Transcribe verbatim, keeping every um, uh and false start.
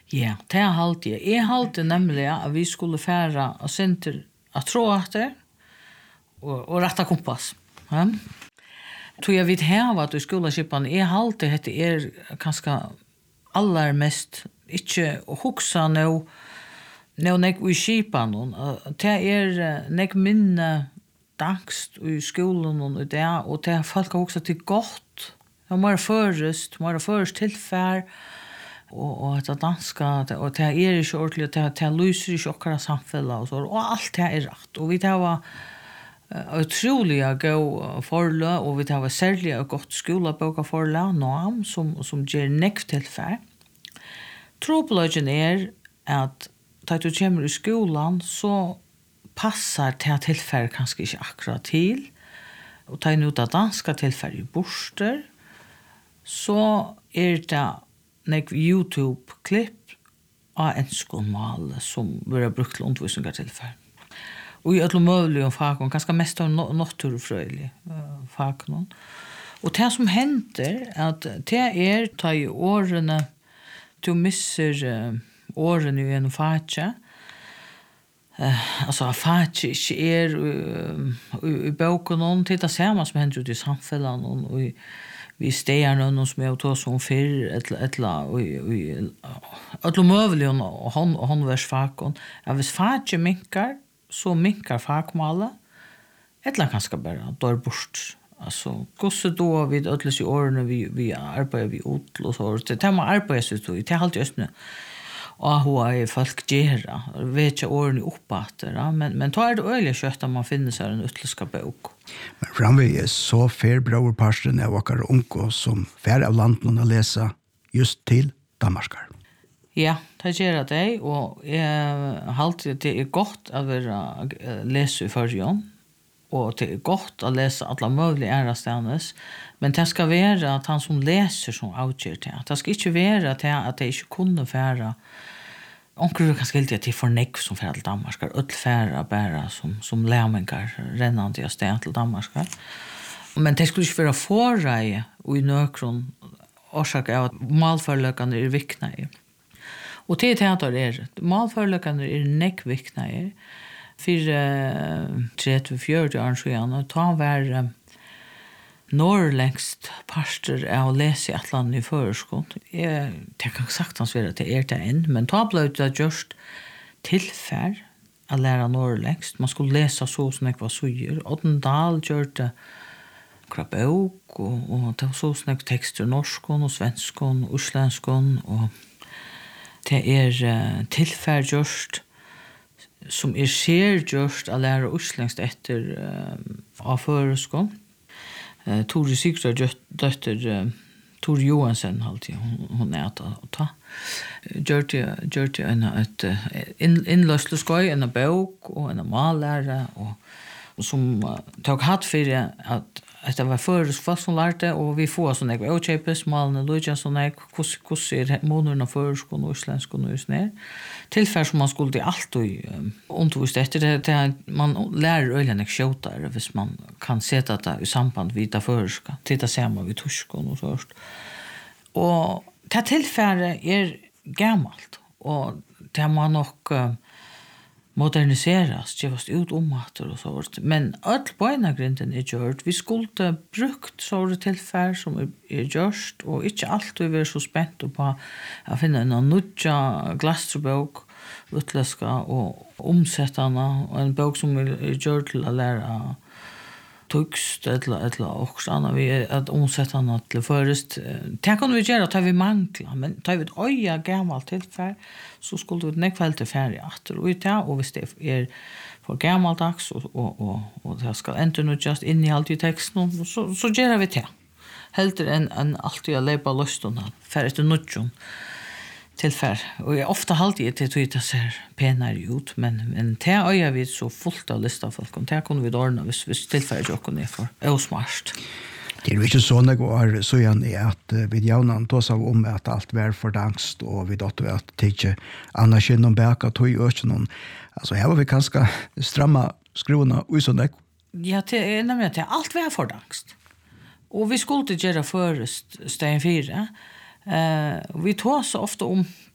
Ja, det er alltid. Jeg halte nemlig at vi skulle fære og senter at tro etter og, og rette kompass. Ja. Tror jeg vet her at i skoleskippene jeg halte dette er ganske allermest ikke å huske noe nå nek i skipen. Det er nek minne dagst i skolen og det, og det er folk har også til godt. Det må være først, må være først tilfær, og, og det danska, det, og det er ikke ordentlig, det, det lyser ikke akkurat samfunnet, og, så, og alt det er rett. Og vi tar var uh, utrolig god forlø, og vi tar var særlig godt skolebøk av forlø, noen som, som gjør nekv tilfær. Trobløgjen er at da du kommer i skolen, så passar til tilfær kanskje ikke akkurat til, og tar ut av danska tilfær i borster, så er det nek YouTube-klipp av enskånmål som vi har brukt til undervisninger tilfær. Og i alle mulige fagene, ganske mest av naturfrøylige uh, fagene. Og det som hender, at det er ta i årene, du misser uh, årene i en fage, Uh, altså, fag ikke er uh, i, i bøken noen til det samme som hender ut i samfunnet noen, og i, vi steder noen som er å som fyr et eller annet møvelig og håndversfagen. Ja, hvis fag ikke minker, så minker fagmålet et eller annet kanskje bare dør bort. Altså, hvordan da vi ødeles i årene vi, vi arbeider vi ut og så, det er man arbeider seg til, det er alltid østene. Og hun er folk gjerne, vet ikke årene oppatter, men, men da er det øyelig kjøtt at man finner seg en utlyska bok. Men framvei er så fer braverparsten av okkar unge som fer av landen å lese just til Danmarkar. Ja, det gjør det, og jeg halte det er godt å være lese i førjon, og det er godt å lese alle mulige ærestenes, men det skal være at han som leser som avgjør det. Det skal ikke være at det ikke kunne være onker kan skilja at det er for nekv som fer til Danmarkar, öll færa bæra som, som lærmengar rennande av sted til Danmarkar. Men det skulle ikke være forreie og i nøkron årsak av at malførløkene er vikna i. Og til teater er det. Malførløkene er nekv vikna i. For uh, tretti fjørti år siden, og ta var uh, norrlängst parster av å lese i atlan i føreskånd. Jeg, det kan sagt hans være at det er det inn, men ta ble det gjørst tilfær å lære norrlängst. Man skulle lese så som jeg var suger. Oddendal gjør det krabøk, og, og det var så som jeg tekster norskånd og svenskånd og uslenskånd, og det er uh, tilfær gjørst som er ser gjørst å lære uslenskst etter uh, av føreskånd. Uh, Tore Sigurd døtter uh, Tore Johansen alltid hon, hon er at å ta gjør det en et innløsle skøy, en bok og en mallære og, og som uh, tok hatt for at at det var først folk som lærte, og vi får sånn jeg var kjøpes, malene lødja sånn jeg, hvordan er månederne først og norsk og norsk ned. Tilfær som man skulle til alt og um, undervist etter det, det er, man lærer øyne ikke kjøtere hvis man kan sette det i samband med det først, til det ser man ved torsk og noe først. Og det tilfæret er gammelt, og det må nok uh, moderniseras, gjevast ut omater og sånt. Men all bøynagrinden er gjørt. Vi skulle brukt sånne tilfær som er, er gjørst, og ikke alltid være så spent på å finne en nudja glastrubok, utleska og omsettene, og en bok som er gjørt til å lære tugst, eller, eller også annet, vi er at omsettene til først. Det kan vi gjøre, tar vi mangler, men tar vi et øye gammelt tilfær, så skulle vi nekvæl til ferie atter og ut, og hvis det er for gammeldags, og, og, og, og det skal endre noe just inn i alt i teksten, så, så gjør vi det. Helter enn en alltid å leipa løstene, for etter noe tilfær. Og jeg ofte halde jeg til at det ser penere ut, men, men det øyer vi så fullt av lista folk, og det kunne vi ordne hvis, hvis tilfær jo kunne for osmart. Det er jo ikke sånn jeg går så igjen i at vi javnen tås av om at alt var for dangst, og vi datte at det ikke annars kjennom bæk at høy øke noen. Altså her var vi ganske stramme skruene og sånn jeg. Ja, det er nemlig at alt var for dangst. Og vi skulle gjøre først steg fire. Uh, vi tar så ofte om